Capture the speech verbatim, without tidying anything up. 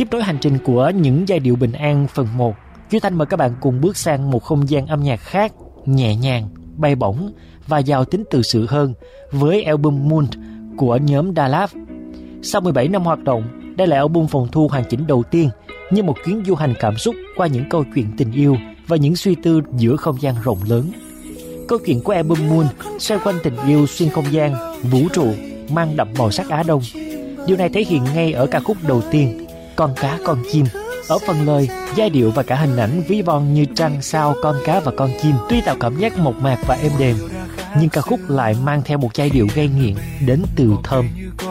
Tiếp nối hành trình của những giai điệu bình an phần một, Duy Thanh mời các bạn cùng bước sang một không gian âm nhạc khác, nhẹ nhàng, bay bổng và giàu tính tự sự hơn với album Moon của nhóm Da Lab. Sau mười bảy năm hoạt động, đây là album phòng thu hoàn chỉnh đầu tiên, như một chuyến du hành cảm xúc qua những câu chuyện tình yêu và những suy tư giữa không gian rộng lớn. Câu chuyện của album Moon xoay quanh tình yêu xuyên không gian, vũ trụ, mang đậm màu sắc Á Đông. Điều này thể hiện ngay ở ca khúc đầu tiên, Con cá con chim. Ở phần lời, giai điệu và cả hình ảnh ví von như trăng, sao, con cá và con chim tuy tạo cảm giác mộc mạc và êm đềm, nhưng ca khúc lại mang theo một giai điệu gây nghiện đến từ thơm.